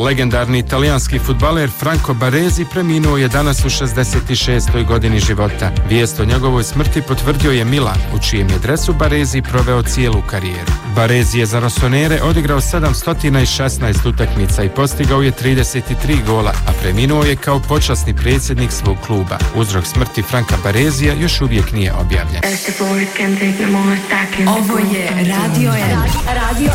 Legendarni italijanski fudbaler Franco Baresi preminuo je danas u 66. godini života. Vijest o njegovoj smrti potvrdio je Milan, u čijem je dresu Baresi proveo cijelu karijeru. Baresi je za Rossonere odigrao 716 utakmica i postigao je 33 gola, a preminuo je kao počasni predsjednik svog kluba. Uzrok smrti Franka Baresija još uvijek nije objavljen. Ovo je Radio M.